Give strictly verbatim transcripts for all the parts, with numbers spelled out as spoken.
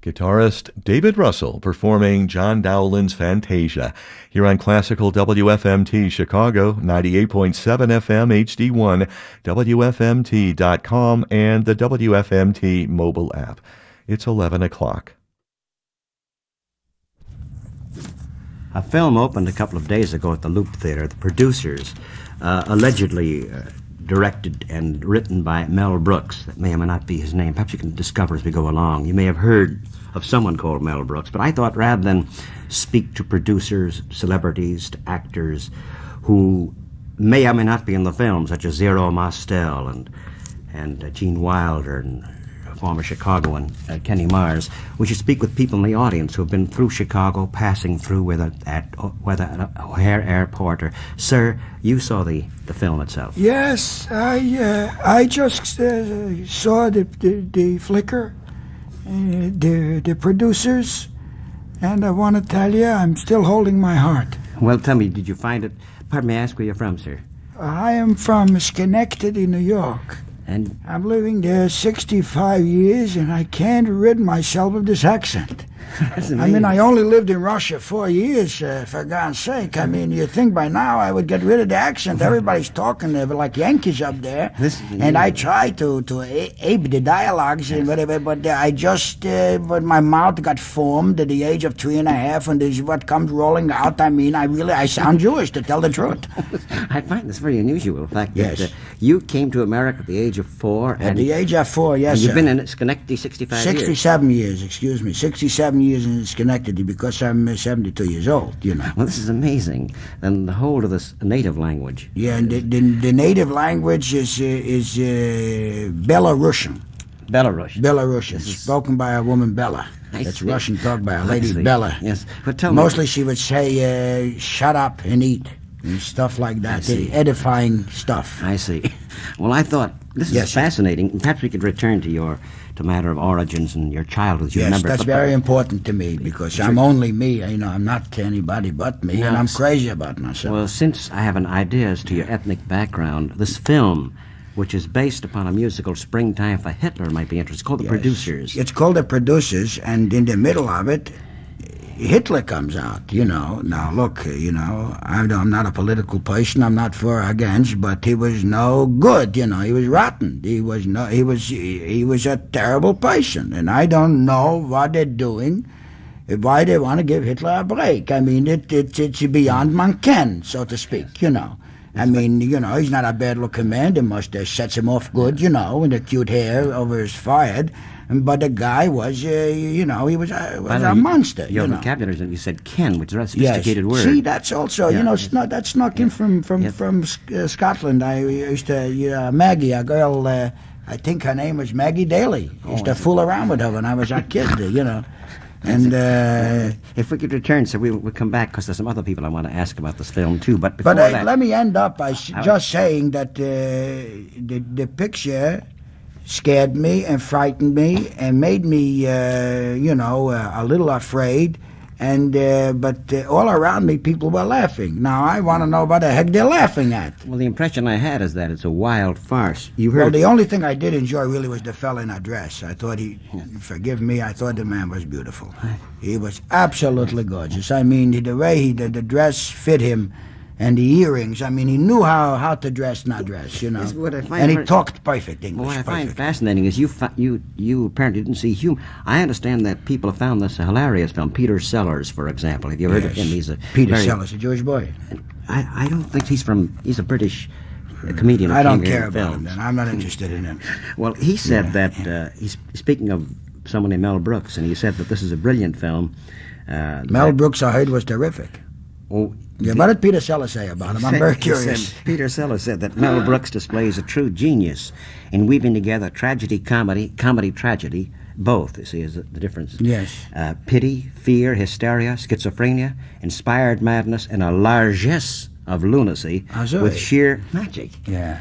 Guitarist David Russell performing John Dowland's Fantasia here on Classical W F M T Chicago, ninety-eight point seven F M H D one, W F M T dot com, and the W F M T mobile app. It's eleven o'clock. A film opened a couple of days ago at the Loop Theater. The producers, uh, allegedly uh, directed and written by Mel Brooks. That may or may not be his name. Perhaps you can discover as we go along. You may have heard of someone called Mel Brooks, but I thought rather than speak to producers, celebrities, to actors who may or may not be in the film, such as Zero Mostel and and uh, Gene Wilder and former Chicagoan uh, Kenny Mars, we should speak with people in the audience who have been through Chicago, passing through, whether at whether at O'Hare Airport or... Sir, you saw the, the film itself. Yes, I uh, I just uh, saw the, the, the flicker, uh, the, the producers, and I want to tell you, I'm still holding my heart. Well, tell me, did you find it... Pardon me, ask where you're from, sir. I am from Schenectady, New York. And I'm living there sixty-five years, and I can't rid myself of this accent. That's amazing. I mean, I only lived in Russia four years, uh, for God's sake. I mean, you'd think by now I would get rid of the accent. Everybody's talking uh, like Yankees up there. This, and I try to, to a- ape the dialogues and whatever, but uh, I just, uh, but my mouth got formed at the age of three and a half, and this is what comes rolling out. I mean, I really, I sound Jewish, to tell the truth. I find this very unusual, the fact Yes. that uh, you came to America at the age of four. At and the age of four, yes, and you've sir. been in Schenectady sixty-five years. sixty-seven years, excuse me. sixty-seven years in Schenectady because I'm uh, seventy-two years old, you know. Well, this is amazing. And the whole of this native language. Yeah, and the, the, the native language is uh, is uh, Belarusian. Belarus. Belarusian, This is- spoken by a woman, Bella. I That's see. Russian talked by a I lady, see. Bella. Yes. But tell me- Mostly she would say, uh, shut up and eat, and stuff like that. see. Edifying stuff. I see. Well, I thought this is Yes, sir. fascinating. Perhaps we could return to your to matter of origins and your childhood. You Yes, remember that's but- very important to me because I'm only me. You know, I'm not anybody but me, Now, and I'm s- crazy about myself. Well, since I have an idea as to your ethnic background, this film, which is based upon a musical Springtime for Hitler, might be interesting. It's called The Yes. Producers. It's called The Producers, and in the middle of it, Hitler comes out, you know. Now, look, uh, you know, I don't- I'm not a political person. I'm not for or against, but he was no good, you know. He was rotten. He was no. He was. He, he was a terrible person, and I don't know what they're doing. Why they want to give Hitler a break? I mean, it, it it's beyond man can, so to speak, you know. I mean, you know, he's not a bad-looking man. The mustache sets him off good, you know, and the cute hair over his forehead. But the guy was, uh, you know, he was a, was By the a way, monster, Your you know. vocabulary, you said Ken, which is a Yes. sophisticated word. See, that's also, Yeah. you know, it's not, that snuck in from from Yeah. from uh, Scotland. I used to, uh, Maggie, a girl, uh, I think her name was Maggie Daly. I used Oh, to I fool around with her when I was a kid, you know. And uh, If we could return, so we'll, we'll come back because there's some other people I want to ask about this film too. But before but uh, that, let me end up by s- I- just saying that uh, the the picture scared me and frightened me and made me, uh, you know, uh, a little afraid. And uh, but uh, all around me, people were laughing. Now I want to know what the heck they're laughing at. well, the impression I had is that it's a wild farce. You Well, heard the only thing I did enjoy really was the fella in a dress. I thought he, forgive me, I thought the man was beautiful. He was absolutely gorgeous. I mean, the way he, the, the dress fit him, and the earrings. I mean, he knew how, how to dress, not dress, you know. Yes, what I find And he very- talked perfect English. Well, what I find perfect. fascinating is you fi- you you apparently didn't see humor. I understand that people have found this a hilarious film. Peter Sellers, for example. Have you heard of Yes. him? He's a Peter very- Sellers, a Jewish boy. I, I don't think he's from. He's a British uh, comedian. who I don't came here care in about him, films. then. I'm not interested in him. Well, he said Yeah, that uh, he's speaking of someone named Mel Brooks, and he said that this is a brilliant film. Uh, Mel that- Brooks, I heard, was terrific. Oh, Yeah, what did Peter Sellers say about him? I'm very He curious. said- Peter Sellers said that Mel Brooks displays a true genius in weaving together tragedy, comedy, comedy, tragedy, both, you see, is the the difference. Yes. Uh, pity, fear, hysteria, schizophrenia, inspired madness, and a largesse of lunacy Ah, so with it- sheer magic. Yeah.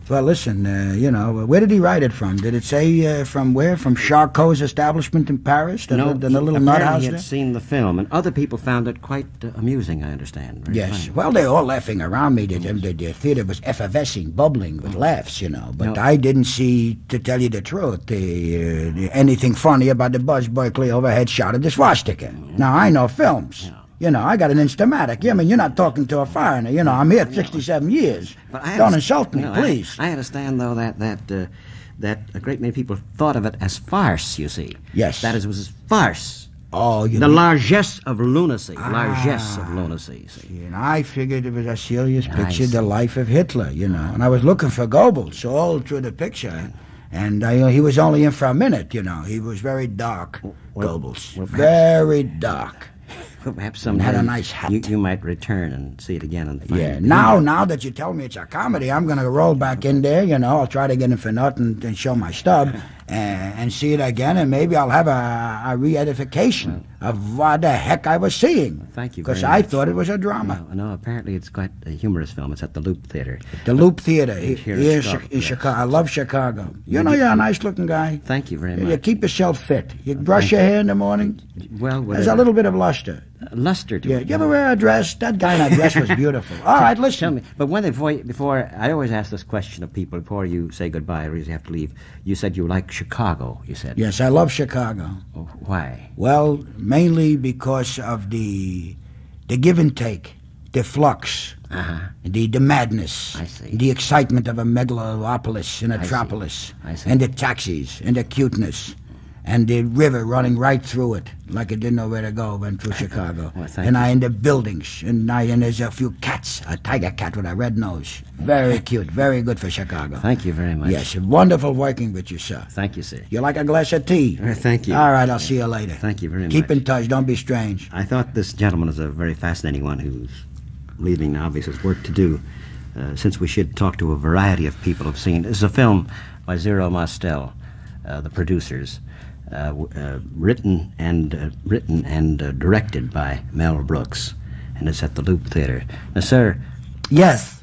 Well, listen, uh, you know, where did he write it from? Did it say uh, from where? From Charcot's establishment in Paris? The, no, the, the little he, nut apparently house he had there? seen the film, and other people found it quite uh, amusing, I understand. Very Yes. funny. Well, they were all laughing around me. The, the, the theater was effervescing, bubbling with laughs, you know. But No. I didn't see, to tell you the truth, the, uh, the, anything funny about the Buzz Berkeley overhead shot of the swastika. Now, I know films. You know, I got an Instamatic. Yeah, I mean, you're not talking to a foreigner. You know, I'm here sixty-seven years. But I Don't underst- insult me, no, please. I, I understand, though, that that uh, that a great many people thought of it as farce. You see, Yes. that is, it was farce. Oh, you The mean- largesse of lunacy. Ah. Largesse of lunacy. See. And I figured it was a serious I picture, see. the life of Hitler, you know. And I was looking for Goebbels all through the picture. And I, he was only in for a minute, you know. He was very dark, Well, Goebbels. well, perhaps- very dark. Well, perhaps someday had a nice hat. You, you might return and see it again. And find Yeah, it. now now that you tell me it's a comedy, I'm going to roll back in there, you know. I'll try to get in for nothing and show my stub and, and see it again, and maybe I'll have a, a re-edification of what the heck I was seeing. Thank you Because very I much. thought it was a drama. No, no, apparently it's quite a humorous film. It's at the Loop Theater. The Loop Theater he- Here in here in Chicago, Chi- in yes. Chicago. I love Chicago. You You know, do- you're a nice-looking guy. Thank you very You much. keep yourself fit. You brush thank your you. hair in the morning. Well, There's whatever. a little bit of luster. Uh, luster to Yeah, it. you ever wear a dress? That guy in that dress was beautiful. All right, listen. Tell me, but when before, before I always ask this question of people before you say goodbye or you have to leave. You said you like Chicago. You said Yes, I love Chicago. Oh, why? Well, mainly because of the the give and take, the flux, Uh-huh. the the madness, I see. the excitement of a megalopolis, an see. metropolis, I see. and the taxis, and the cuteness, and the river running right through it, like it didn't know where to go, went through Chicago. Well, thank and you. I in the buildings, and I and there's a few cats, a tiger cat with a red nose, very cute, very good for Chicago. Thank you very much. Yes, wonderful working with you, sir. Thank you, sir. You like a glass of tea? Uh, thank you. All right, I'll see you later. Thank you very Keep much. in touch. Don't be strange. I thought this gentleman is a very fascinating one who's leaving now, obviously, his work to do. Uh, since we should talk to a variety of people who've seen. This is a film by Zero Mostel, uh, the producers, uh, w- uh, written and uh, written and uh, directed by Mel Brooks, and it's at the Loop Theater. Now, sir. Yes.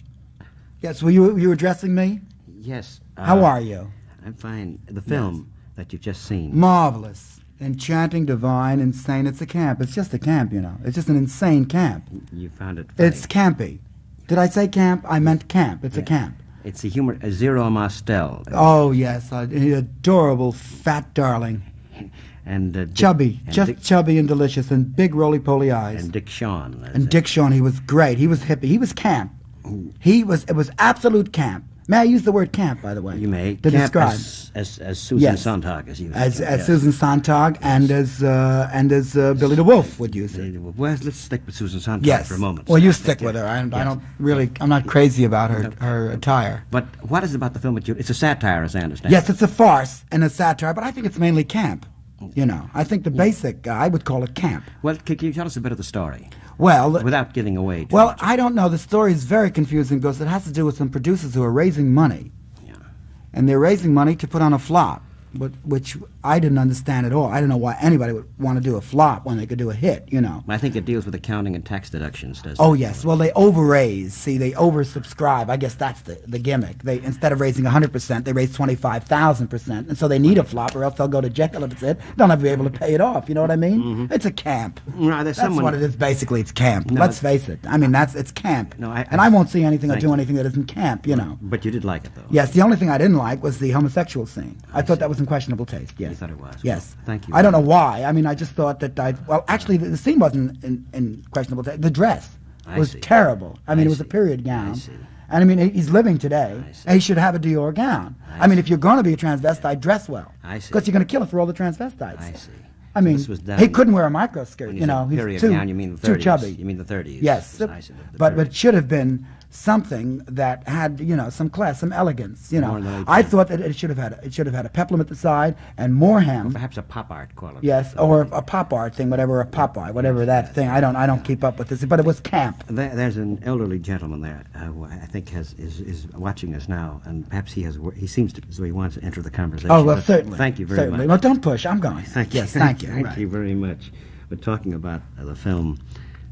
Yes, were you, you addressing me? Yes. Uh, How are you? I'm fine. The film that you've just seen. Marvelous. Enchanting, divine, insane. It's a camp. It's just a camp, you know. It's just an insane camp. You found it funny. It's campy. Did I say camp? I meant camp. It's a camp. It's a humor. A Zero Mostel. Oh, yes. Uh, adorable, fat darling. And uh, Dick- Chubby. and Just Dick, chubby and delicious and big roly-poly eyes. and Dick Shawn. that's And it. Dick Shawn, he was great. He was hippie. He was camp. He was, it was absolute camp. May I use the word camp, by the way? You may. To Camp describe. As, as, as Susan Yes. Sontag, as you As, as yes. Susan Sontag and as, uh, and as uh, Billy the Wolf would use it. Well, let's stick with Susan Sontag Yes. for a moment. Well, you I stick think, with yeah. her. I, I Yes. don't really, I'm not crazy about her, her attire. But what is it about the film that you... It's a satire, as I understand. Yes, it's a farce and a satire, but I think it's mainly camp. You know, I think the basic, uh, I would call it camp. Well, can, can you tell us a bit of the story? Well, Without giving away too well, much. I don't know. The story is very confusing because it has to do with some producers who are raising money. Yeah. And they're raising money to put on a flop, but, which I didn't understand at all. I don't know why anybody would want to do a flop when they could do a hit, you know. I think it deals with accounting and tax deductions, doesn't Oh, it? yes. Well, they over-raise. See, they oversubscribe. I guess that's the, the gimmick. They Instead of raising one hundred percent, they raise twenty-five thousand percent. And so they need a flop or else they'll go to jail if it's it. They'll never be able to pay it off. You know what I mean? It's a camp. No, there's That's someone- what it is, basically. It's camp. No, Let's but- face it. I mean, that's it's camp. No, I- and I won't see anything or Thank do you. anything that isn't camp, you know. But you did like it, though. Yes, the only thing I didn't like was the homosexual scene. I, I thought see. that was in questionable taste, yes. You thought it was? Yes. Well, thank you I don't know very why. I mean, I just thought that I... Well, actually, the, the scene wasn't in, in questionable taste. The dress I was see. terrible. I mean, I it was a see. period I gown. see. And I mean, he- he's living today. I see. And he should have a Dior gown. I I, mean, see. if you're going to be a transvestite, dress well. I see. Because you're going to kill it for all the transvestites. I see. I mean, This was done- he couldn't wear a microskirt. When You you know, said he's period too, gown, you mean the too thirties. chubby. You mean the thirties. Yes, I see, the- the but period. but it should have been something that had, you know, some class, some elegance. You know, More than I eighteen. thought that it should have had it should have had a peplum at the side and more hem. Perhaps a pop art quality. Yes, or a pop art thing, whatever a pop art, whatever that thing. I don't I don't keep up with this, but it was camp. There, there's an elderly gentleman there uh, who I think has is, is watching us now, and perhaps he has wor- he seems to so he wants to enter the conversation. Oh well, But certainly. Thank you very certainly. much. Well, don't push. I'm going. Thank you. Yes, thank you. Thank Right. you very much. We're talking about uh, the film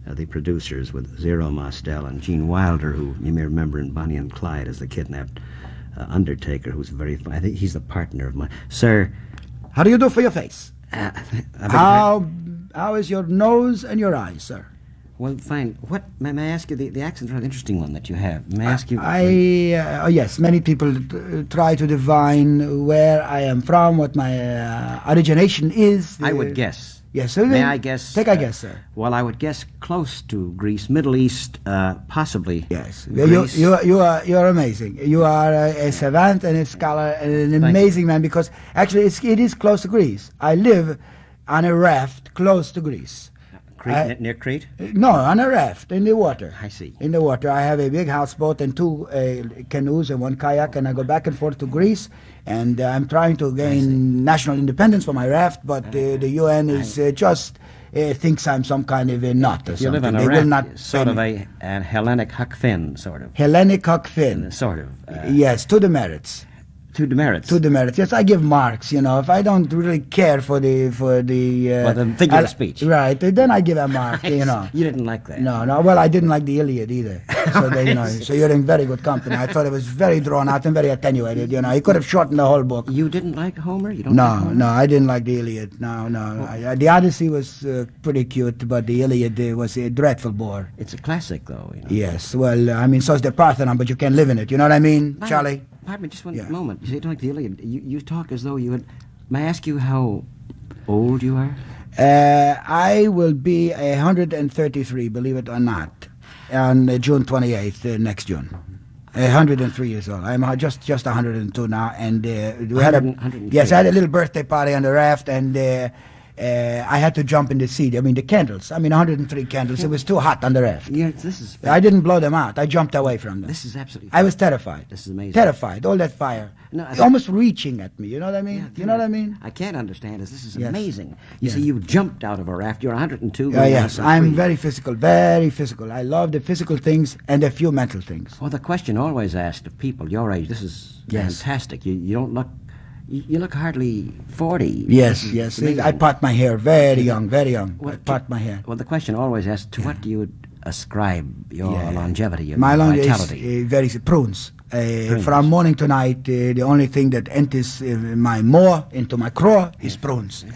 uh, the producers, with Zero Mostel and Gene Wilder, who you may remember in Bonnie and Clyde as the kidnapped uh, Undertaker, who's very fun. I think he's the partner of mine. Sir... How do you do for your face? Uh, how, how is your nose and your eyes, sir? Well, fine. What may, may I ask you? The, the accent's a rather interesting one that you have. May I ask you? I uh, oh, yes. Many people t- try to divine where I am from, what my uh, origination is. I would guess. Yes, sir. May I guess? Take a guess, sir. Well, I would guess close to Greece, Middle East, uh, possibly. Yes, Greece. you, you, you are you are amazing. You are a, a savant and a scholar and an Thank amazing you. man, because actually it's, it is close to Greece. I live on a raft close to Greece. Crete, I- near Crete? No, on a raft in the water. I see. In the water, I have a big houseboat and two uh, canoes and one kayak, and I go back and forth to Greece. And uh, I'm trying to gain national independence for my raft, but uh, the U N is uh, just uh, thinks I'm some kind of a nut or You something. live on a they will raft, not sort pay of me. a, a Hellenic Huck Finn, sort of. Hellenic Huck Finn. Sort of. Uh, Yes, to the merits. To demerits. To the merits. Yes, I give marks. You know, if I don't really care for the for the uh, For the figure of I- speech. right? Then I give a mark. You know. You didn't like that. No, no. Well, I didn't like the Iliad either. So they, you know, so you're in very good company. I thought it was very drawn out and very attenuated. You know, he could have shortened the whole book. You didn't like Homer? You don't like No, Homer? no, I didn't like the Iliad. No, no. I, I- the Odyssey was uh, pretty cute, but the Iliad uh, was a dreadful bore. It's a classic, though. You know. Yes. Well, uh, I mean, so is the Parthenon, but you can't live in it. You know what I mean, Pardon- Charlie? Pardon me, just one Yeah. moment. You say you don't like the Iliad. You, you talk as though you had... May I ask you how old you are? Uh, I will be one hundred thirty-three, believe it or not, on uh, June twenty-eighth, uh, next June. one hundred three years old. I'm uh, just just one hundred two now, and uh, we had a one hundred yes, I had a little birthday party on the raft, and uh, uh, I had to jump in the sea. I mean, the candles. I mean, one hundred three candles. It was too hot on the raft. Yeah, this is... I didn't blow them out. I jumped away from them. This is absolutely... I was terrified. This is amazing. Terrified. All that fire. No, I- Almost reaching at me. You know what I mean? Yeah, you know what I mean? I can't understand this. This is Yes. amazing. You Yeah. see, you jumped out of a raft. You're one hundred two. Uh, yes, I'm very physical, very physical. I love the physical things and a few mental things. Well, the question always asked of people your age, this is Yes. fantastic. You, you don't look... You, you look hardly forty. Yes, This is yes. amazing. I part my hair very young, very young. I Well, part my hair. Well, the question always asked, to what do you ascribe your Yeah. longevity, your My long is vitality? uh, very prunes. Uh, Prunes. From morning to night, uh, the only thing that enters uh, my maw into my craw is prunes.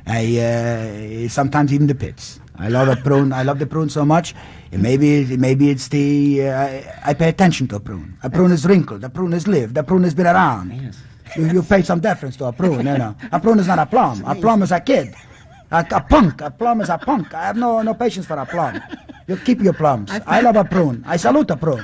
I uh, sometimes even the pits. I love a prune. I love the prune so much. Uh, Maybe maybe it's the uh, I, I pay attention to a prune. A prune is wrinkled. A prune has lived. A prune has been around. Yes. You, you pay some deference to a prune, you know. A prune is not a plum. A plum is a kid. A, a punk. A plum is a punk. I have no no patience for a plum. You keep your plums. I love a prune. I salute a prune.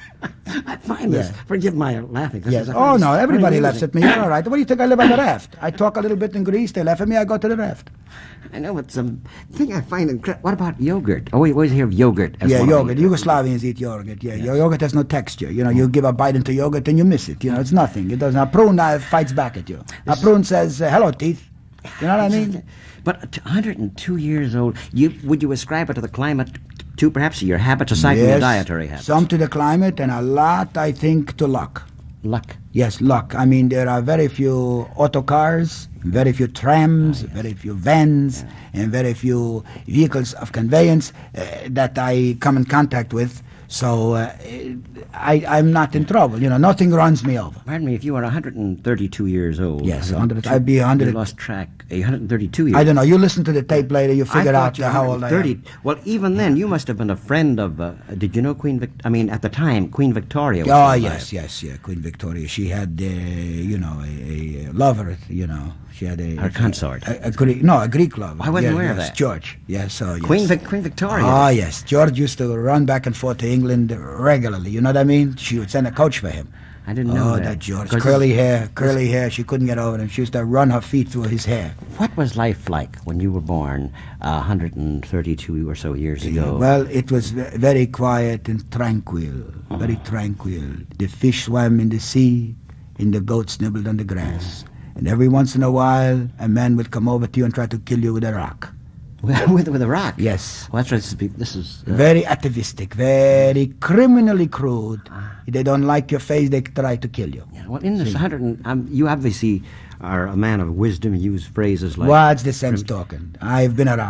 I find this... Yeah. Forgive my laughing. This Yes. is- I Oh find no, this everybody very laughs amusing. at me. You're all right. What do you think? I live on the raft. I talk a little bit in Greece. They laugh at me. I go to the raft. I know, but some thing I find incredible. What about yogurt? Oh, we always hear of yogurt. As Yeah, one of yogurt. the- Yugoslavians eat yogurt. Yeah, your yogurt has no texture. You know, you give a bite into yogurt and you miss it. You know, it's nothing. It doesn't. A prune uh, fights back at you. A prune says, uh, "Hello, teeth." You know what I mean? But t- one hundred two years old, you would you ascribe it to the climate, to perhaps your habits, aside from your dietary habits? Some to the climate and a lot, I think, to luck. Luck. Yes, luck. I mean, there are very few autocars, very few trams, very few vans, and very few vehicles of conveyance uh, that I come in contact with. So uh, I, I'm not in trouble. You know, nothing runs me over. Pardon me, if you were one hundred thirty-two years old. Yes, one hundred one hundred I'd be one hundred You lost track. one hundred thirty-two years I don't know. You listen to the tape later, you I figure thought out you uh, were how old I am. thirty. Well, even then, you must have been a friend of. Uh, did you know Queen? Vic- I mean, at the time, Queen Victoria. Was Oh, alive. yes, yes, yeah. Queen Victoria. She had, uh, you know, a, a lover, you know. She had a... Her consort. A, a Greek, no, a Greek lover. I wasn't yes, aware of yes, that. George. Yes, so yes. Queen Vic- Queen Victoria. Oh, yes. George used to run back and forth to England regularly. You know what I mean? She would send a coach for him. I didn't know Oh, that. that George. Because Curly hair, curly hair. She couldn't get over him. She used to run her feet through his hair. What was life like when you were born uh, one hundred thirty-two or so years ago? Well, it was ve- very quiet and tranquil. Very tranquil. The fish swam in the sea, and the goats nibbled on the grass. And every once in a while, a man would come over to you and try to kill you with a rock. with, with a rock? Yes. Well, that's right. This is... This is uh, Very atavistic, very criminally crude. They don't like your face, they try to kill you. yeah, well, in this one hundred... And, um, you obviously are a man of wisdom. You use phrases like... What's the sense talking? I've been around.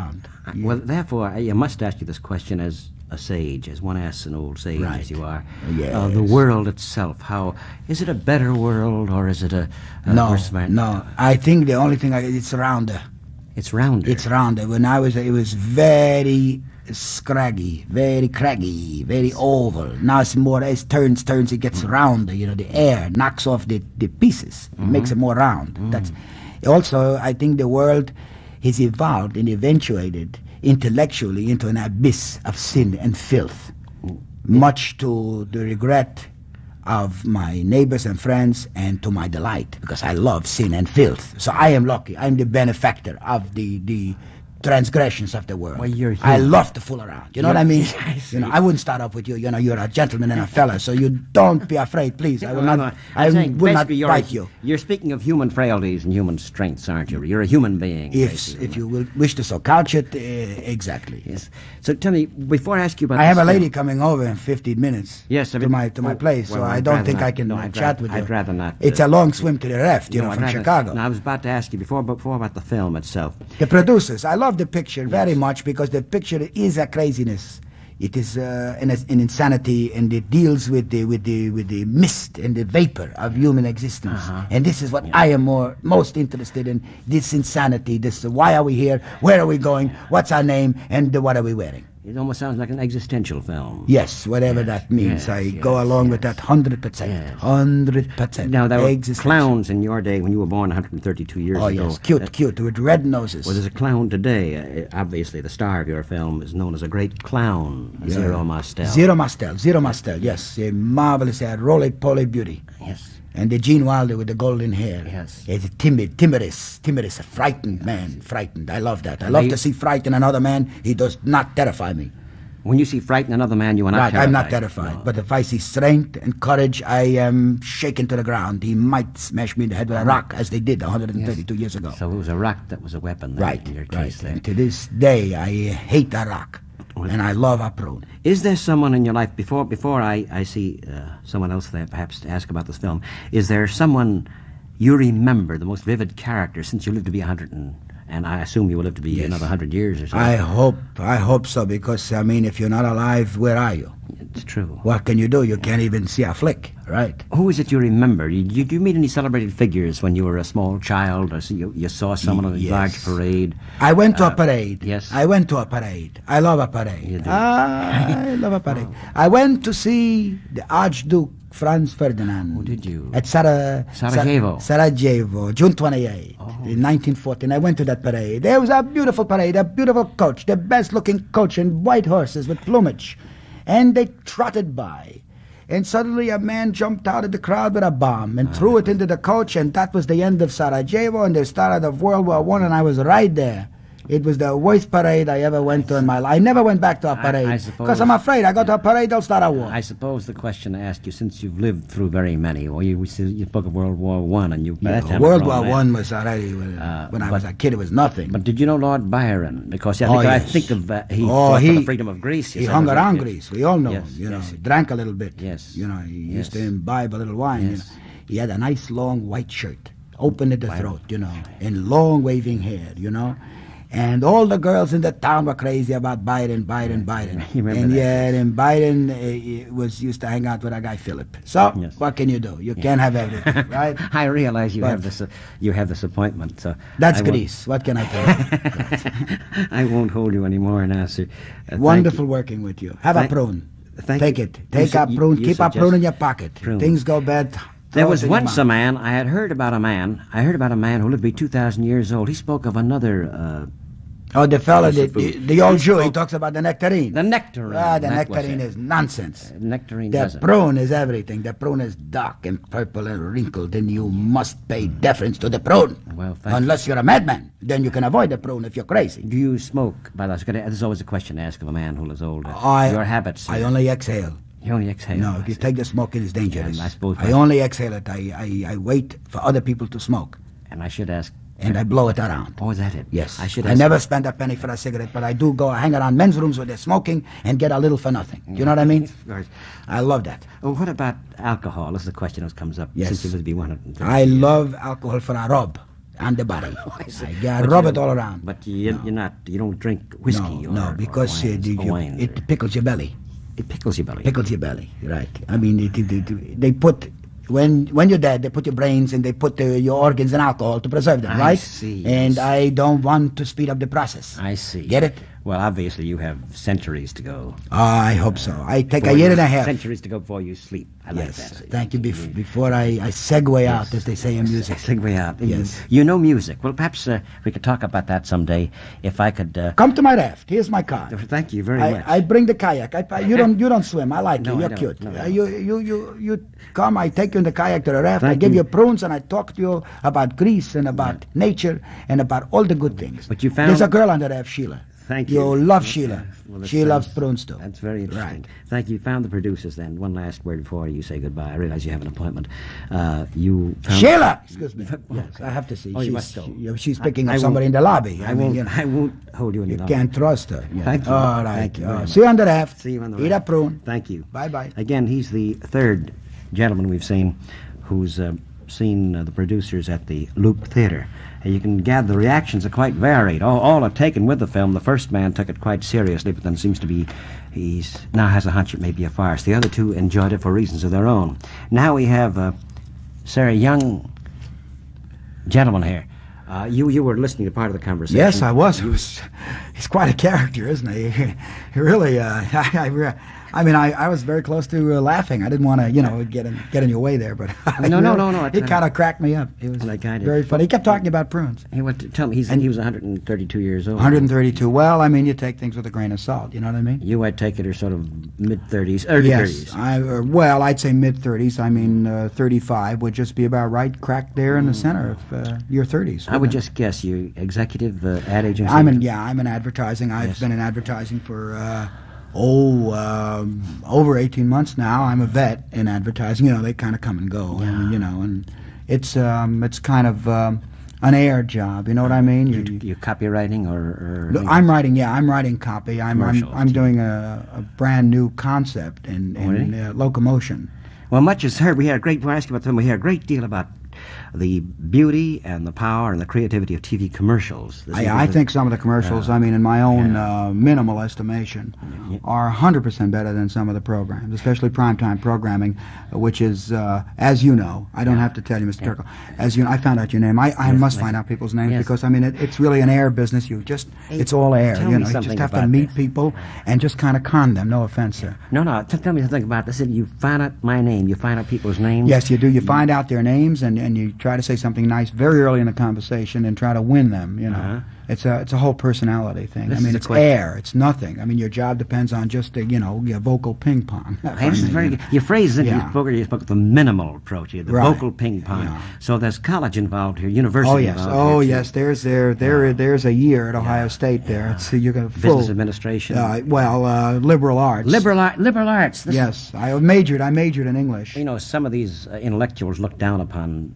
Well, therefore, I must ask you this question as a sage, as one asks an old sage, Right. as you are. Yes. Uh, the world itself, how is it a better world or is it a, a No, worse man? no. I think the only thing I, it's rounder. It's rounder. It's rounder. When I was, it was very scraggy, very craggy, very oval. Now it's more. It turns, turns. It gets rounder. You know, the air knocks off the, the pieces, It makes it more round. That's also. I think the world has evolved and eventuated intellectually into an abyss of sin and filth, much to the regret of my neighbors and friends and to my delight, because I love sin and filth. So I am lucky. I'm the benefactor of the, the transgressions of the world. Well, you're I human. love to fool around. You know what I mean? I see. You know, I wouldn't start off with you. You know, you're a gentleman and a fella, so you don't be afraid, please. I will No, not. no, I I'm saying will not basically you're, bite you. You're speaking of human frailties and human strengths, aren't you? You're a human being. If basically. if you will wish to so couch it, uh, exactly. Yes. So tell me, before I ask you about I have this a lady film- coming over in fifteen minutes. Yes, I to mean- my to my oh, place, well, so I I'd don't rather think not- I can no, uh, I'd chat rather- with you. I'd rather not, It's uh, a long swim to the left, you No, know, I'd from rather- Chicago. No, I was about to ask you before, before about the film itself. The producers, I love the picture very much because the picture is a craziness. It is uh, an, an insanity, and it deals with the with the with the mist and the vapor of human existence. Uh-huh. And this is what I am more most interested in: this insanity. This why are we here? Where are we going? What's our name? And uh, what are we wearing? It almost sounds like an existential film. Yes, whatever that means. yes, I yes, go along with yes. that hundred percent. Yes. Hundred percent. Now, there were Existential. clowns in your day when you were born one hundred thirty-two years Oh ago. yes, cute, Uh, cute, with red noses. Well, there's a clown today. Uh, obviously, the star of your film is known as a great clown, Zero Mostel. Zero Mostel, Zero Mostel, yes. A marvelous, a roly-poly beauty. Yes. And the Gene Wilder with the golden hair. Yes. It's a timid, timorous, timorous, a frightened man, frightened. I love that. I love you- to see frighten another man. He does not terrify me. When you see frighten another man, you are not Right, terrified. I'm not terrified. No. But if I see strength and courage, I am shaken to the ground. He might smash me in the head with a rock, as they did one hundred thirty-two years ago. So it was a rock that was a weapon then, Right, in your right. case there. And to this day, I hate a rock. Well- And I love a prune. Is there someone in your life, before before I, I see uh, someone else there perhaps to ask about this film, is there someone you remember, the most vivid character, since you lived to be one hundred and, and I assume you will live to be Yes. another one hundred years or so? I hope, I hope so, because, I mean, if you're not alive, where are you? It's true. What can you do? You can't even see a flick, right? Who is it you remember? Did you, did you meet any celebrated figures when you were a small child, or so you, you saw someone on a Yes. large parade? I went to Uh, a parade. yes. I went to a parade. I love a parade. You do. Ah, I love a parade. I went to see the Archduke Franz Ferdinand. Oh, did you? At Sara- Sarajevo. Sa- Sarajevo, June twenty-eighth, Oh. in nineteen fourteen. I went to that parade. There was a beautiful parade, a beautiful coach, the best looking coach, and white horses with plumage. And they trotted by. And suddenly a man jumped out of the crowd with a bomb and threw it into the coach, and that was the end of Sarajevo and the start of World War One, and I was right there. It was the worst parade I ever went to in my life. I never went back to a I- parade I because suppose- I'm afraid I go to a parade, they'll start a war. I suppose the question to ask you, since you've lived through very many, well, you, you spoke of World War One, and you by that Yeah, time World a grown War man. One was already when, Uh, when I but- was a kid. It was nothing. But did you know Lord Byron? Because I Oh, think, I yes. think of uh, he Oh, fought for he- the freedom of Greece. He yes, I hung was around right, yes. Greece. We all know Yes, him. You know, yes. he drank a little bit. Yes, You know, he yes. used to imbibe a little wine. You Yes. know. He had a nice long white shirt, open at the throat, you know, and long waving hair, you know. And all the girls in the town were crazy about Biden, Biden, Biden. You remember and that, yeah, and Biden uh, was used to hang out with a guy Philip. So Yes. what can you do? You can't have everything, right? I realize you But- have this uh, you have this appointment. So That's I won't- Greece. What can I tell you? I won't hold you anymore, Nasser. Uh, thank Wonderful you. working with you. Have Thank- a prune. thank Take you. it. You Take su- a you- prune. you Keep a suggest prune in your pocket. prune. Things go bad. There throw was it in your once mouth. a man, I had heard about a man, I heard about a man who lived to be two thousand years old. He spoke of another, uh, Oh, the fella, the, Piece of the, food. the old He Jew, he spoke- talks about the nectarine. the nectarine. Ah, the That was nectarine it. is nonsense. Uh, nectarine The doesn't. prune is everything. The prune is dark and purple and wrinkled, and you must pay deference to the prune. Well, thank Unless you're a madman. Then you can avoid the prune if you're crazy. Do you smoke? By the way, this is always a question to ask of a man who is older. I, Your habits. I uh, only exhale. You only exhale. No, I if you see. take the smoke, it is dangerous. And I suppose I my- only exhale it. I, I, I wait for other people to smoke, And I should ask. and I blow it around. Oh, is that it? Yes. I should I ask. never spend a penny for a cigarette, but I do go hang around men's rooms where they're smoking and get a little for nothing. You know what I mean? Of course. I love that. Oh, what about alcohol? This is a question that comes up Yes. since you live to be one hundred thirty. I love alcohol for a rub. on the body. Oh, I see. I got But rub you it don't- all around. But you, No. you're not. You don't drink whiskey no, or no, because or uh, wines, the- or you- wines, or- it pickles your belly. it pickles your belly. Pickles your belly, right? I mean, it, it, it, they put when when you're dead, they put your brains and they put uh, your organs in alcohol to preserve them, I right? see, And yes. I don't want to speed up the process. I see. Get it? Well, obviously you have centuries to go. I hope so. I take a Before year you- and a half. Centuries to go before you sleep. I like Yes, that. thank you. Bef- before I, I segue out, as they say in music. Segue out. Yes. You, you know music. Well, perhaps uh, we could talk about that someday. If I could. Uh, Come to my raft. Here's my card. thank you very much. I, I bring the kayak. I, I, you don't you don't swim. I like No, you. I You're don't. cute. No, I Uh, don't. you you you you come. I take you in the kayak to the raft. I Thank give you. you prunes and I talk to you about Greece and about nature and about all the good things. But you found- There's a girl on the raft, Sheila. Thank you. You love Sheila. Well, that she sounds- loves prunes too. That's very interesting. Right. Thank you. Found the producers then. One last word before you say goodbye. I realize you have an appointment. Uh, you found Sheila, excuse me. Oh, Yes, okay. I have to see. Oh, you she's, must go. she- she's picking I- up I somebody won't- in the lobby. I, mean, won't. you know, I won't hold you any you longer. can't trust her. Yeah. Thank you. All right. Thank you very uh, much. see you on the raft. See you on the Eat raft. a prune. Thank you. Bye bye. Again, he's the third gentleman we've seen who's uh, seen uh, the producers at the Loop Theater. And you can gather the reactions are quite varied. All, all are taken with the film. The first man took it quite seriously, but then seems to be, he's now has a hunch it may be a farce. The other two enjoyed it for reasons of their own. Now we have, uh, sir, a young gentleman here. Uh, you you were listening to part of the conversation. Yes, I was. It was. He's quite a character, isn't he? He, he really. Uh, I, I, re- I mean, I, I was very close to uh, laughing. I didn't want to, you know, get in get in your way there, but I No, no, really- no, no, He it's, uh, kind of cracked me up. It was Like I did. very funny. He kept talking about prunes. He went to tell me he's, he was one hundred thirty-two years old. one hundred thirty-two. Well, I mean, you take things with a grain of salt. You know what I mean? You, I take it, are sort of mid-thirties, early Yes. thirties. I, uh, well, I'd say mid thirties. I mean, uh, thirty-five would just be about right, crack there in the center of uh, your thirties. I would just guess you executive uh, ad agency. I'm in. Yeah, I'm in advertising. I've Yes. been in advertising for uh, oh um, over eighteen months now. I'm a vet in advertising. You know, they kind of come and go. And, you know, and it's um, it's kind of um, an air job. You know what I mean? You, you, You copywriting or? or Look, I'm writing. Yeah, I'm writing copy. I'm I'm, Commercials. I'm doing a, a brand new concept in, Oh, in really? uh, locomotion. Well, much is heard. We hear a great. When I ask you about them, we hear a great deal about the beauty and the power and the creativity of T V commercials. This is- I, I think some of the commercials, I mean, in my own yeah. uh, minimal estimation, are one hundred percent better than some of the programs, especially primetime programming, uh, which is, uh, as you know, I don't have to tell you, Mister Turkle, as you know, I found out your name. I, I Yes, must yes. find out people's names Yes. because, I mean, it, it's really an air business. You just, it's all air, tell you me know. You something just have to about meet this. people and just kind of con them. No offense, sir. No, no. T- tell me something about this. You find out my name. You find out people's names. Yes, you do. You find out their names and, and you try to say something nice very early in the conversation and try to win them, you know. Uh-huh. It's a it's a whole personality thing. This I mean, is a it's question. air. It's nothing. I mean, your job depends on just, uh, you know, your vocal ping pong. Hey, this is very good. Your phrase is Yeah. you spoke, you spoke of the minimal approach here, the Right. vocal ping pong. Yeah. So there's college involved here, university Oh yes, involved oh here, too. yes. There's there there there's a year at Ohio State there. Yeah. It's you're gonna full Business administration. Uh, well, uh, liberal arts. liberal, art, liberal arts. This Yes, I majored. I majored in English. You know, some of these uh, intellectuals look down upon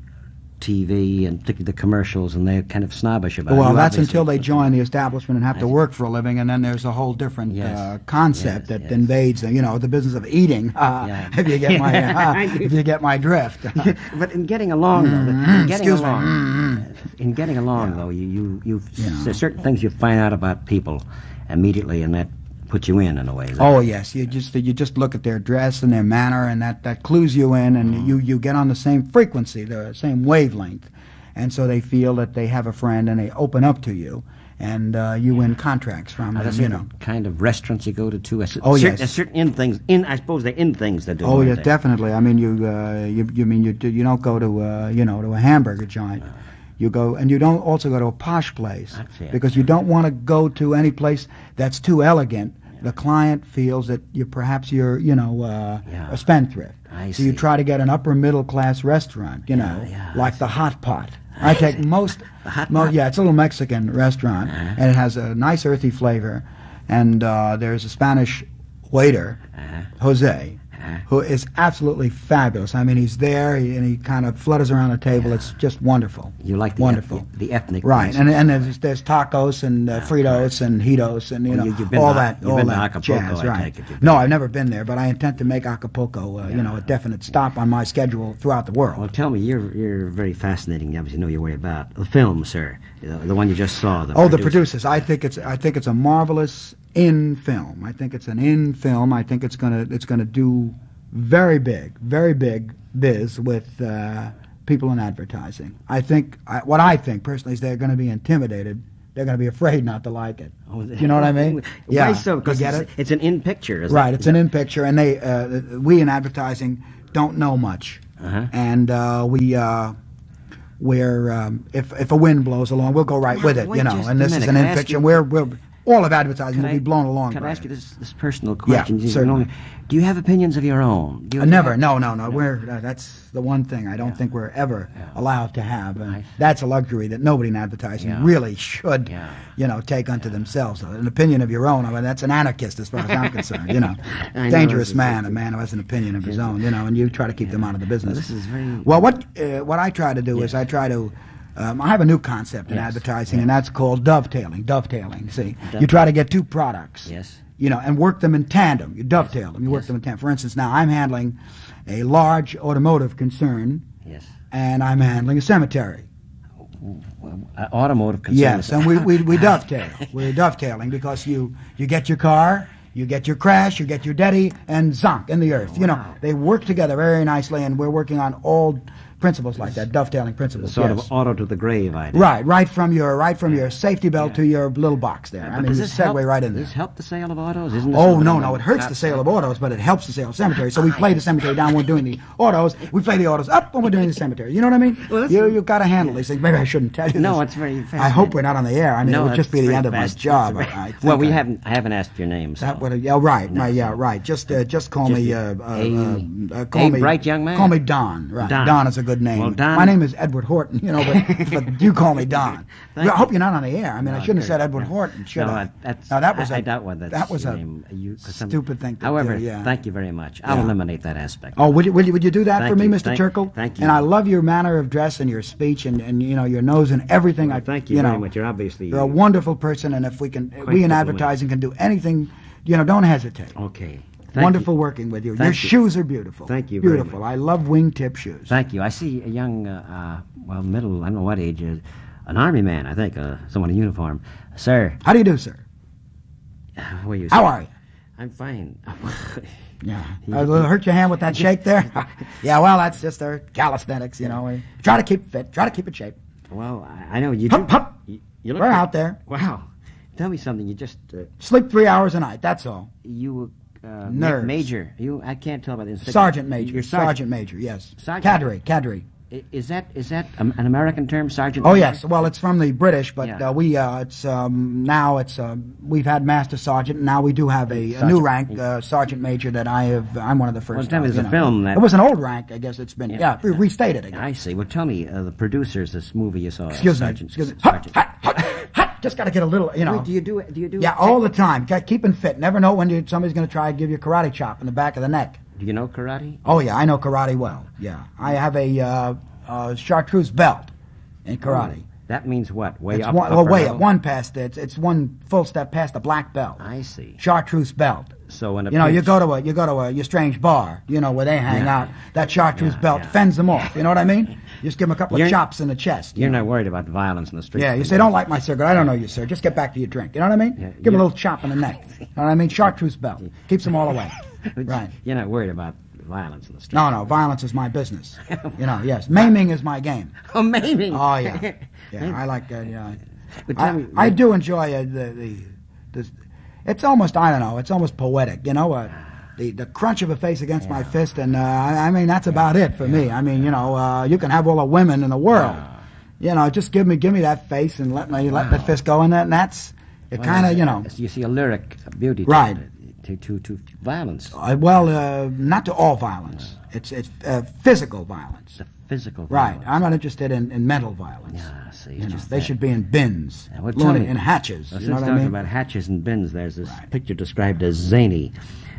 T V and particularly the commercials, and they're kind of snobbish about it. Well, You that's obviously- until they join the establishment and have to I see. work for a living, and then there's a whole different Yes. uh, concept Yes, that yes. invades, uh, you know, the business of eating. Uh, Yeah. If you get my, I uh, do. if you get my drift. But in getting along, though, in getting Excuse me. along, in getting along, though, you you you Yeah. there's certain things you find out about people immediately, and that puts you in in a way. Is that- Oh yes, you just you just look at their dress and their manner, and that, that clues you in, and Mm-hmm. you, you get on the same frequency, the same wavelength, and so they feel that they have a friend, and they open up to you, and uh, you win contracts from Are there them. You certain know. kind of restaurants you go to too? A cer- Oh, cer- yes. a certain in things. In I suppose they're in things that do. Oh aren't yeah, they? definitely. I mean, you uh, you you mean you do, you don't go to uh, you know to a hamburger joint. You go, and you don't also go to a posh place That's it. because you don't want to go to any place that's too elegant. The client feels that you perhaps you're you know uh, Yeah. a spendthrift. I so you see. try to get an upper middle class restaurant, you know, yeah, like the Hot Pot. I take most, The Hot mo- Pot? yeah, it's a little Mexican restaurant, Uh-huh. and it has a nice earthy flavor. And uh, there's a Spanish waiter, Uh-huh. Jose, who is absolutely fabulous. I mean, he's there he, and he kind of flutters around the table. Yeah. It's just wonderful. You like the wonderful eth- the ethnic right? place. And and there's, there's tacos and uh, Fritos and Hitos and you Well, know you- you've been all to- that you've all been to that Acapulco, jazz. I Right? take it you've been No, there. I've never been there, but I intend to make Acapulco, uh, you know, a definite stop on my schedule throughout the world. Well, tell me, you're you're very fascinating. You obviously know your way about the film, sir. The, the one you just saw. The Oh, the producer. producers. I think it's I think it's a marvelous in film. I think it's an in film. I think it's gonna it's gonna do very big, very big biz with uh, people in advertising. I think I, what I think personally is they're going to be intimidated. They're going to be afraid not to like it. Oh, You know what I mean? Why so? You Because get it's, it? it's an in picture, isn't Right, it? it's an in picture, and they uh, we in advertising don't know much, Uh-huh. and uh, we uh, we're um, if if a wind blows along, we'll go right Now, with it, wait you know. just And a this is minute. an Can I in ask picture. you- We're we're all of advertising Can will I- be blown along. Can by I ask it. you this, this personal question? You can certainly. only- do you have opinions of your own? Do you Uh, never, have- no, no, no. We're uh, that's the one thing I don't think we're ever Yeah. allowed to have, and I see. that's a luxury that nobody in advertising Yeah. really should, Yeah. you know, take unto themselves. An opinion of your own, I mean, that's an anarchist as far as I'm concerned. You know, I know, dangerous it's- man, it's- a man who has an opinion of his own. You know, and you try to keep them out of the business. This is very- well. What uh, what I try to do is Yes. I try to. Um, I have a new concept in Yes. advertising, Yes. and that's called dovetailing. Dovetailing. See, you Dove- try to get two products Yes. you know, and work them in tandem. You dovetail them. You work Yes. them in tandem. For instance, now I'm handling a large automotive concern, Yes. and I'm handling a cemetery. Uh, automotive concern. Yes, and we, we, we dovetail. We're dovetailing because you, you get your car, you get your crash, you get your daddy, and zonk in the earth. You know, Wow. they work together very nicely, and we're working on all principles like that, dovetailing principles. Sort yes. of auto to the grave idea. Right, right from your right from your safety belt Yeah. to your little box there. I But mean, does you this segue help, right in there. Does this help the sale of autos? Isn't this Oh, something no, about- no, it hurts the sale of autos, but it helps the sale of cemeteries. So we play the cemetery down when we're doing the autos. We play the autos up when we're doing the cemetery. You know what I mean? Well, that's- you, you've got to handle these things. Maybe I shouldn't tell you No, this. it's very I fascinating. hope we're not on the air. I mean, no, it would just be it's the very end of my fast- job. it's I very- think well, we I- haven't. I haven't asked your name. So. That would, yeah, right, No, right, yeah, so- right. Just, uh, just call Just me, a- uh, uh, a- uh, call a me, bright young man? Call me Don. Right, Don. Don, is a good name. Well, Don- My name is Edward Horton. You know, but, but you call me Don. Thank I hope you. you're not on the air. I mean, No, I shouldn't have very- said Edward no. Horton, should no, I? I, that's, Now, that was I, a- I doubt whether that's that was your a name. You, 'cause some- stupid thing to However, do, yeah. thank you very much. I'll Yeah. eliminate that aspect. Oh, would you, would you, would you do that Thank for me, you. Mister Thank- Turkle? thank you. And I love your manner of dress and your speech and, and you know, your nose and everything. Well, I thank you, you very know, much. You're obviously You're a wonderful person, and if we can, we in diplomatic. advertising can do anything, you know, don't hesitate. okay. Thank Wonderful you. working with you. Thank your you. shoes are beautiful. Thank you very Beautiful. much. I love wingtip shoes. Thank you. I see a young, uh, uh, well, middle. I don't know what age, uh, an army man. I think, uh, someone in uniform. Sir, How do you do, sir? how are you? How sir? are you? I'm fine. Yeah. Uh, hurt your hand with that shake there? Yeah, well, that's just our calisthenics, you know. We try to keep fit, try to keep in shape. Well, I, I know you. Hup, do, hup. You, you look We're like- out there. Wow. Tell me something. You just uh, Sleep three hours a night, that's all. you uh, ma- Nerves. major. You I can't tell by the insignia. Sergeant Major. You're sergeant. sergeant. Major, yes. Sergeant. Cadre, cadre. I- Is that is that um, an American term, sergeant? Oh major? yes, well it's from the British, but Yeah. uh, we uh, it's um, now it's uh, we've had master sergeant, and now we do have a, a new Sergeant. rank, uh, sergeant major. That I have. I'm one of the first. Well, tell me, uh, there's you a know. film that- it was an old rank. I guess it's been yeah, Yeah. restated again. I see. Well, tell me, uh, the producers, this movie you saw. Excuse me. sergeant, Excuse me. Sergeant. Hut, hut, hut, hut. Just got to get a little, you know. Wait, do you do it? Do you do? Yeah, all the time. Got- Keeping fit. Never know when you, somebody's going to try and give you a karate chop in the back of the neck. Do you know karate? Oh yeah, I know karate well. Yeah, I have a uh, uh, chartreuse belt in karate. That means what? Way It's up. one, well, upper way level? up, one past it. It's, it's one full step past the black belt. I see. Chartreuse belt. So when a You know, you prince- go to a you go to a your strange bar. You know where they hang Yeah. out. That chartreuse Yeah, belt yeah. fends them off. You know what I mean? You just give them a couple You're- of chops in the chest. you You're know. not worried about violence in the street. Yeah, you say, don't like my cigarette. I don't know you, sir. Just get back to your drink. You know what I mean? Yeah, Give them you- a little chop in the neck. You know what I mean? Chartreuse belt. Keeps them all away. Right. You're not worried about violence in the street. No, no, violence is my business. You know, yes. Maiming is my game. Oh, maybe. Oh, yeah. Yeah, I like that, yeah. But tell I, me, I do enjoy uh, the, the, the, it's almost, I don't know, it's almost poetic, you know, uh, the, the crunch of a face against my fist, and uh, I, I mean, that's about it for me. I mean, you know, uh, you can have all the women in the world. You know, just give me, give me that face and let me, let the fist go in that, and that's, it Well, kind of, you know. You see a lyric beauty to Right. it, to, to, to violence. Uh, well, uh, not to all violence. It's it's uh, physical violence. The physical Right. violence. I'm not interested in, in mental violence. Yeah, see, it's You know, just they that. should be in bins, Yeah, well, tell loony- me- in hatches. Well, you since know what I talking mean? about hatches and bins, there's this Right. picture described as zany.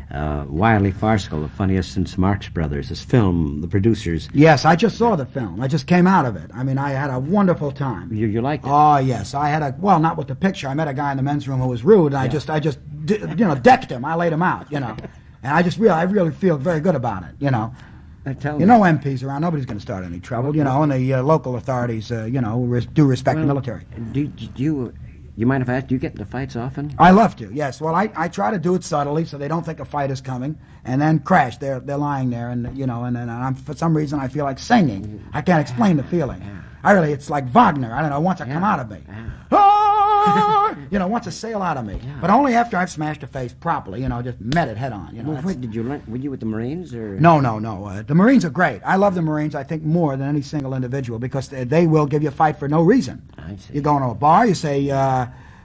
uh, wildly farcical, the funniest since Marx Brothers. This film, the producers. Yes, I just saw the film. I just came out of it. I mean, I had a wonderful time. You, you liked it? Oh yes, I had a well, not with the picture. I met a guy in the men's room who was rude, and I Yeah. just, I just, d- you know, decked him. I laid him out, you know, and I just really, I really feel very good about it, you know. Uh, tell You me. know, M Ps around, nobody's going to start any trouble, you know, and the uh, local authorities, uh, you know, res- do respect Well, the military. Do, do you, you mind if I ask, do you get into fights often? I love to, yes. Well, I, I try to do it subtly so they don't think a fight is coming, and then crash. They're they're lying there, and you know, and then I'm, for some reason I feel like singing. I can't explain the feeling. I really, it's like Wagner. I don't know. It wants to come Yeah. out of me. Yeah. Ah! You know, it wants to sail out of me. But only after I've smashed a face properly. You know, just met it head on. You know. Well, that's- wait, did you learn, were you with the Marines? Or? No, no, no. Uh, the Marines are great. I love the Marines, I think, more than any single individual because they, they will give you a fight for no reason. I see. You go into a bar, you say, uh,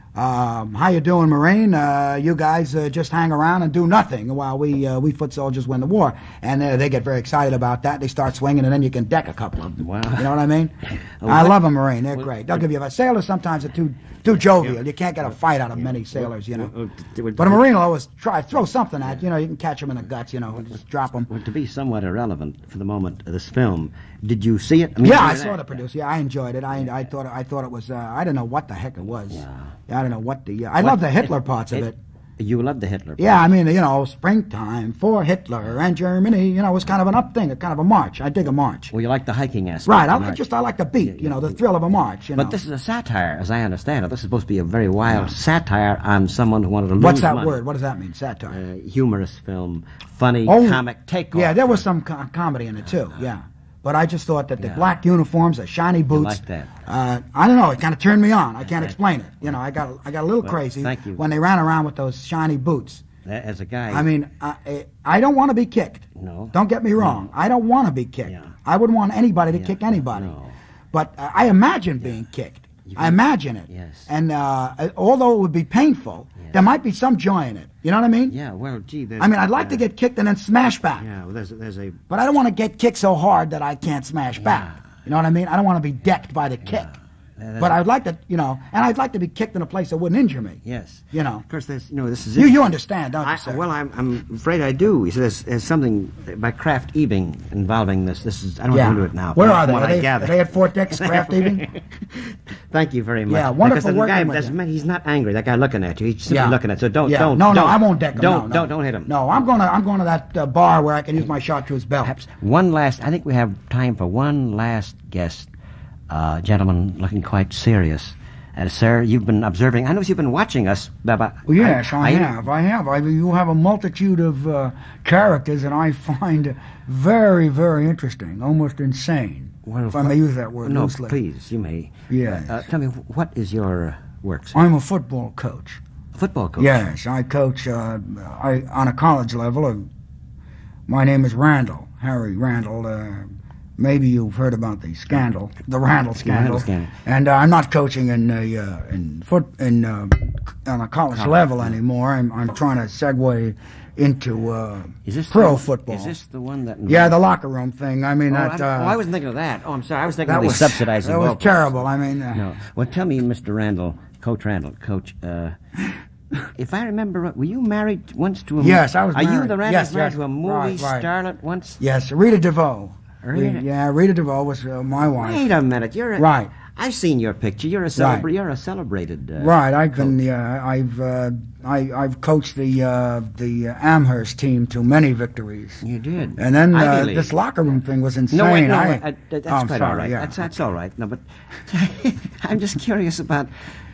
um, how you doing, Marine? Uh, you guys uh, just hang around and do nothing while we uh, we foot soldiers win the war. And uh, they get very excited about that. They start swinging, and then you can deck a couple of them. Wow. You know what I mean? Well, I what- love a Marine. They're well, great. They'll give you a sailors sometimes are too too jovial. You can't get a fight out of many sailors, you know. Well, t- well, But a Marine will always try throw something at you. You know, you can catch them in the guts. You know, just drop them. Well, to be somewhat irrelevant for the moment, this film, did you see it? I mean, Yeah, you I were saw there. the producer. Yeah, I enjoyed it. I I thought I thought it was. Uh, I don't know what the heck it was. Yeah. I don't know what the. Uh, I What- love the Hitler parts of it. You loved the Hitler. Yeah, I mean, you know, springtime for Hitler and Germany. You know, it was kind of an up thing, a kind of a march. I dig a march. Well, you like the hiking aspect. Right. I of like march. just I like the beat. You know, the thrill of a march. You know. But this is a satire, as I understand it. This is supposed to be a very wild satire on someone who wanted to lose What's that money. word? What does that mean? Satire. Uh, humorous film, funny, Oh, comic takeoff. Yeah, there was some co- comedy in it too. Yeah. But I just thought that the Yeah. black uniforms, the shiny boots. like that. Uh, I don't know. It kind of turned me on. I can't explain it. You know, I got I got a little Well, crazy thank you. when they ran around with those shiny boots. As a guy, I mean, I, I don't want to be kicked. No. Don't get me wrong. I don't want to be kicked. Yeah. I wouldn't want anybody to Yeah, kick anybody. no. But uh, I imagine being kicked. I imagine it. Yes. And uh, although it would be painful, there might be some joy in it. You know what I mean? yeah, well, gee, there's... I mean, I'd like uh, to get kicked and then smash back. Yeah, well, there's, there's a... But I don't want to get kicked so hard that I can't smash back. You know what I mean? I don't want to be decked by the kick. Yeah, But I'd like to, you know, and I'd like to be kicked in a place that wouldn't injure me. Yes. You know. Of course, there's, you know, this is... You it. you understand, don't you, I, sir? well, I'm, I'm afraid I do. You see, there's, there's something by Kraft Ebing involving this. This is... I don't yeah. want to do it now. Where but are they? from what Are I they, gather. are they at Fort Dix, Kraft Ebing? Thank you very much. Yeah, wonderful Because the working guy, with doesn't you. matter, he's not angry. That guy looking at you. He's simply Yeah. looking at you. So don't, Yeah. don't, no, no, don't, I won't deck him. Don't, no, no. don't, don't hit him. No, I'm going to, I'm going to that uh, bar where I can use my chartreuse belt. Perhaps one last... I think we have time for one last guest. Uh, gentleman looking quite serious. And, sir, you've been observing... I know you've been watching us. But, but Well, yes, I, I have. I have. I, you have a multitude of uh, characters that I find very, very interesting, almost insane. Well, if I may use that word No, loosely. please, you may. Yes. Uh, tell me, what is your uh, work, sir? I'm a football coach. Football coach? Yes, I coach uh, I, on a college level. Uh, my name is Randall, Harry Randall. Uh, maybe you've heard about the scandal, the Randall scandal. Randall scandal. And uh, I'm not coaching in uh, uh, in foot in uh, on a college College, level yeah. anymore. I'm I'm trying to segue into uh, Is this pro the, football. Is this the one that... Yeah, the locker room thing. I mean, Oh, that. I, Uh, oh, I wasn't thinking of that. Oh, I'm sorry. I was thinking that of the was subsidizing That was locals. terrible. I mean, uh, No. Well, tell me, Mister Randall, Coach Randall, Coach, uh, if I remember right, were you married once to a... Yes, I was Are you married. the Randall Yes, married yes. to a movie Right, right. starlet once? yes, Rita DeVoe. Rita- Re- yeah, Rita DeVoe was uh, my wife. Wait a minute. You're a... Right. I've seen your picture. You're a celebra- You're a celebrated... Uh, Right, I've been. Uh, I've. Uh, I, I've coached the uh, the uh, Amherst team to many victories. You did. And then Ivy uh, League. this locker room thing was insane. No, wait, no, I, wait, uh, that's oh, I'm quite sorry, all right. Yeah. That's, that's all right. No, but I'm just curious about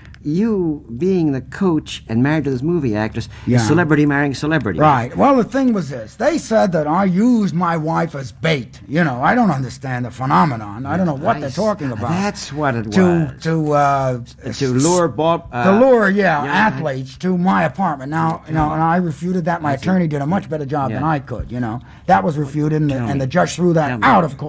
you being the coach and married to this movie actress, Yeah. celebrity marrying celebrity. Right. Well, the thing was this. They said that I used my wife as bait. You know, I don't understand the phenomenon. I don't know what I they're s- talking about. That's what it to was. to uh, To lure ball. Uh, to lure, yeah, yeah. athletes to my apartment. Now, you know, and I refuted that. My attorney did a much better job than Yeah. I could. You know, that was refuted, and the, Tell and me. the judge threw Tell that me. out of court.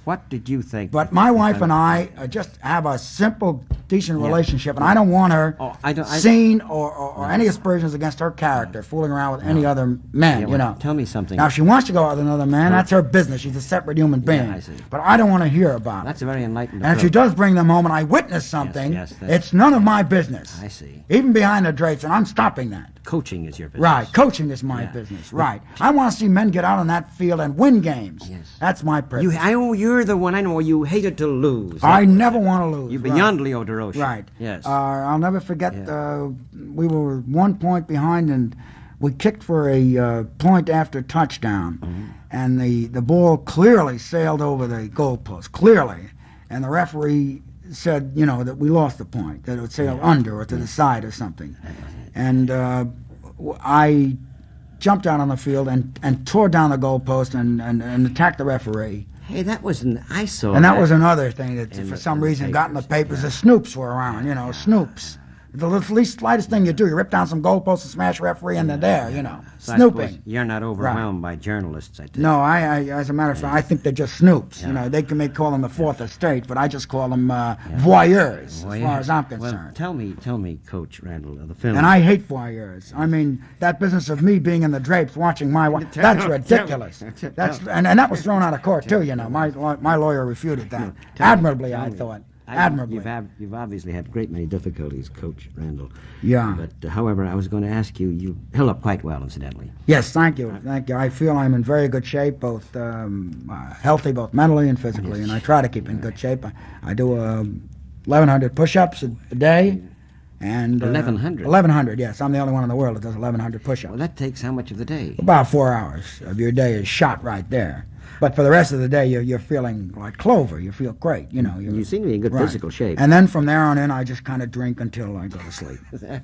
What did you think? But my wife and I uh, just have a simple, decent Yeah. relationship, and I don't want her Oh, I don't- I- seen or, or, or any aspersions against her character, fooling around with any other man, Yeah, you well, know. tell me something. Now, if she wants to go out with another man, that's her business. She's a separate human being. I see. But I don't want to hear about it. That's a very enlightened And if she approach. does bring them home and I witness something, yes, that's- it's none of my business. I see. Even behind the drapes, and I'm stopping that. Coaching is your business. Right, coaching is my Yeah. business. Right, I want to see men get out on that field and win games. Yes. That's my purpose. You, I know you're the one I know you hated to lose. I never want to lose. You're right. beyond Leo DeRoche. Right. Yes. Uh, I'll never forget. Yeah. Uh, we were one point behind, and we kicked for a uh, point after touchdown, Mm-hmm. and the the ball clearly sailed over the goalpost. Clearly, and the referee said, you know, that we lost the point, that it would sail under or to the side or something. And uh, w- I jumped out on the field and, and tore down the goalpost and, and, and attacked the referee. Hey, that was an, I saw And that was another thing that, In for the- some in the reason, got in the papers. papers. The Snoops were around, you know, Snoops. The little- least slightest thing you do, you rip down some goalposts and smash referee, and they're there, you know, So I suppose snooping. You're not overwhelmed by journalists, I take. No, I, I, as a matter of fact, I think they're just snoops. Yeah. You know, they can may call them the fourth estate, but I just call them uh, voyeurs, Well, as yeah. far as I'm Well, concerned. tell me, tell me, Coach Randall, of the film. And I hate voyeurs. I mean, that business of me being in the drapes watching my wife, Tell- that's tell- ridiculous. tell- That's tell- and, and that was thrown out of court too, you know. My my lawyer refuted that. Tell me, Admirably, tell I me. thought. I- Admirably. You've, have, you've obviously had a great many difficulties, Coach Randall. Yeah. But, uh, however, I was going to ask you, you held up quite well, incidentally. Yes, thank you, thank you. I feel I'm in very good shape, both um, uh, healthy, both mentally and physically, and I try to keep in good shape. I, I do uh, eleven hundred push-ups a, a day, and uh, eleven hundred? eleven hundred, yes. I'm the only one in the world that does eleven hundred push-ups. Well, that takes how much of the day? About four hours of your day is shot right there. But for the rest of the day, you're, you're feeling like clover. You feel great, you know. You're, You seem to be in good right. physical shape. And then from there on in, I just kind of drink until I go to sleep.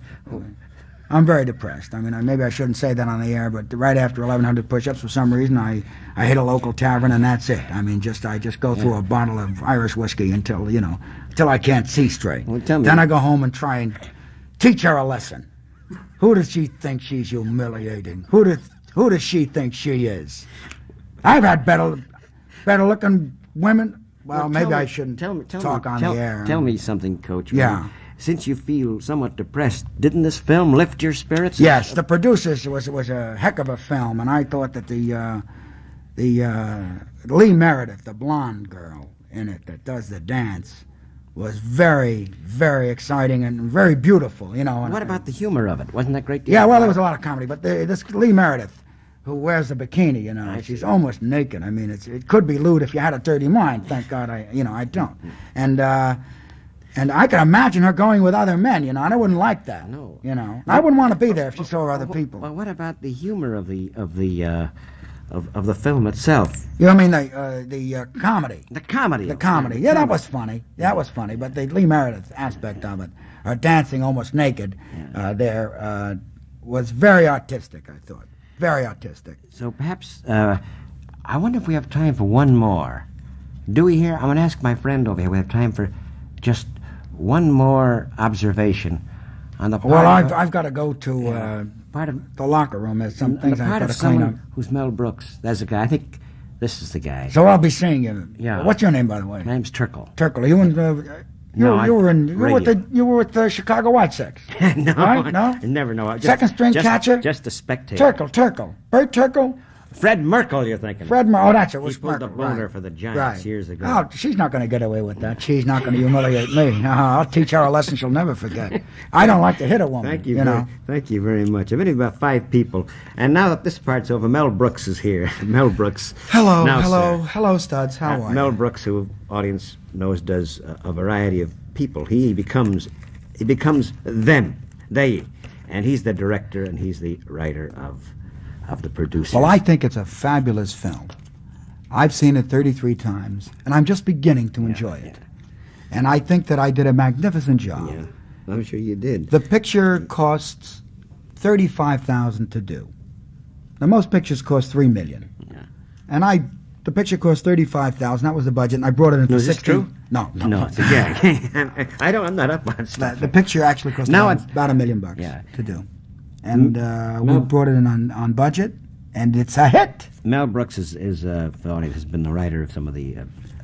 I'm very depressed. I mean, I, maybe I shouldn't say that on the air, but right after eleven hundred push-ups, for some reason, I, I hit a local tavern and that's it. I mean, just I just go through a bottle of Irish whiskey until, you know, until I can't see straight. Well, tell me- Then I go home and try and teach her a lesson. Who does she think she's humiliating? Who does who does she think she is? I've had better better looking women. Well, Well, maybe tell I me- shouldn't tell me, tell talk me, on tell, the air. Tell me something, Coach. Yeah. Randall. Since you feel somewhat depressed, didn't this film lift your spirits? Yes, the producers was was a heck of a film, and I thought that the uh, the uh, Lee Meredith, the blonde girl in it that does the dance, was very very exciting and very beautiful. You know. And, What about the humor of it? Wasn't that great? Yeah, well, there was a lot of comedy, but the, this Lee Meredith, who wears the bikini, you know, I she's see. almost naked. I mean, it's it could be lewd if you had a dirty mind. Thank God, I you know I don't, and. uh And I can imagine her going with other men, you know, and I wouldn't like that. No. You know, I wouldn't want to be there if she saw other Well, people. Well, what about the humor of the of the uh, of, of the film itself? You know what I mean? The uh, the uh, comedy, The comedy. the of it. comedy. Yeah, that was funny. That was funny. But the Lee Meredith aspect of it, her dancing almost naked, uh, there uh, was very artistic. I thought very artistic. So perhaps uh, I wonder if we have time for one more. Do we here? I'm going to ask my friend over here. We have time for just one more observation on the part Well, of, I've I've got to go to uh, part of the locker room. There's some on the things I've part got of to clean up. someone who's Mel Brooks. There's a guy. I think this is the guy. So I'll be seeing you. Yeah. What's your name, by the way? My name's Turkle. Turkle. You in? Uh, you, No, were- I- you were in. You were with radio. the. You were with the Chicago White Sox. no, Right? No? I never know. Just, Second string just, catcher? Just a spectator. Turkle. Turkle. Bert Turkle. Fred Merkel, you're thinking. Fred Mer- Oh, that's it. He Was pulled the Merkel, boner right. for the Giants right. years ago. Oh, she's not going to get away with that. She's not going to humiliate me. Uh-huh. I'll teach her a lesson she'll never forget. I don't like to hit a woman. Thank you, You very, know. thank you very much. I've been about five people, and now that this part's over, Mel Brooks is here. Mel Brooks. Hello, Now, hello, sir. hello, Studs. How Uh, are Mel you? Brooks, who audience knows, does a, a variety of people. He becomes, he becomes them, they, and he's the director and he's the writer of, of the producer. Well, I think it's a fabulous film. I've seen it thirty-three times, and I'm just beginning to enjoy it. And I think that I did a magnificent job. Yeah, I'm sure you did. The picture costs thirty-five thousand dollars to do. Now, most pictures cost three million dollars. Yeah. And I, the picture cost thirty-five thousand dollars. That was the budget, and I brought it into No, is this sixteen. true? No, no, No, it's a gag. I don't. I'm not up on The, stuff. the picture actually cost Now about, it's- about a million bucks Yeah. to do. And uh, we no. brought it in on, on budget, and it's a hit. Mel Brooks is, is uh, for the audience, has been the writer of some of the uh,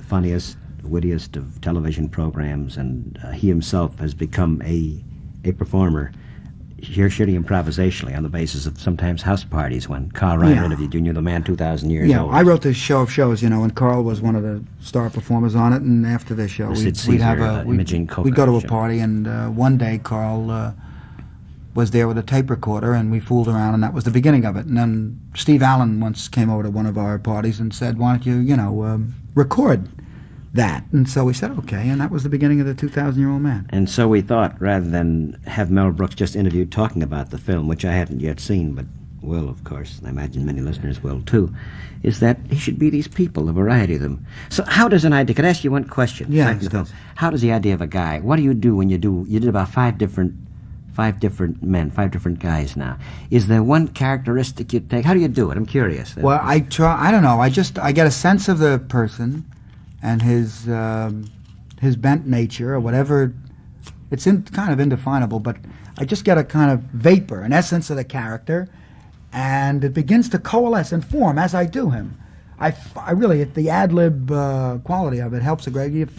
funniest, wittiest of television programs, and uh, he himself has become a a performer here shooting improvisationally on the basis of sometimes house parties when Carl Reiner Yeah. interviewed you. And you're the man two thousand years Yeah, old. I wrote this show of shows, you know, and Carl was one of the star performers on it. And after the show, The we'd, Sid we'd have Caesar, a uh, we'd, Imogen Coca we'd go to a show. party, and uh, one day Carl uh, was there with a tape recorder, and we fooled around, and that was the beginning of it. And then Steve Allen once came over to one of our parties and said, "Why don't you, you know, um, record that?" And so we said, "Okay," and that was the beginning of the two thousand Year Old Man. And so we thought, rather than have Mel Brooks just interviewed talking about the film, which I hadn't yet seen, but will, of course, and I imagine many listeners will too, is that he should be these people, a variety of them. So how does an idea, could I ask you one question? Yeah, Back to the film. How does the idea of a guy, what do you do when you do, you did about five different, five different men, five different guys now. Is there one characteristic you take? How do you do it? I'm curious. Well, I try. I don't know. I just I get a sense of the person and his um, his bent nature or whatever. It's in, kind of indefinable, but I just get a kind of vapor, an essence of the character, and it begins to coalesce and form as I do him. I, f- I really, the ad lib uh, quality of it helps a great deal.